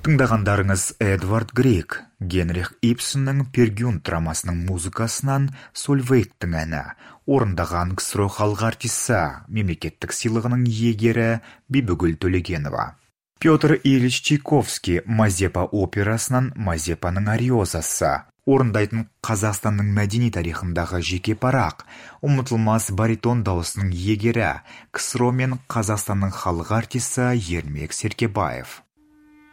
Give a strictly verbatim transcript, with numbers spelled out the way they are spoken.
Тыңдағандарыңыз Эдвард Грейг, Генрих Ибсеннің Пергюн драмасының музыкасынан Сольвейгтің әні, орындаған ксро халық артисі, мемлекеттік сыйлығының иегері Бибігүл Төлегенова. Петр Ильич Чайковский Мазепа операсынан Мазепаның ариозасы, орындайтын Қазақстанның мәдени тарихындағы жеке парақ, ұмытылмас баритон дауысының иегері, ксро мен Қазақстанның халық артисі Ермек Серкебаев.